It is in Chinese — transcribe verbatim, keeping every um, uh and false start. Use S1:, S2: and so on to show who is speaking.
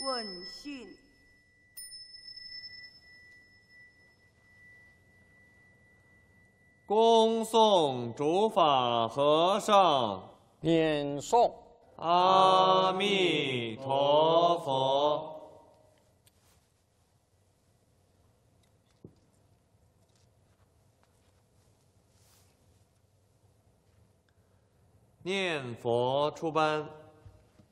S1: 问讯。
S2: 恭送主法和尚。
S3: 念诵。
S2: 阿弥陀佛。念佛出班。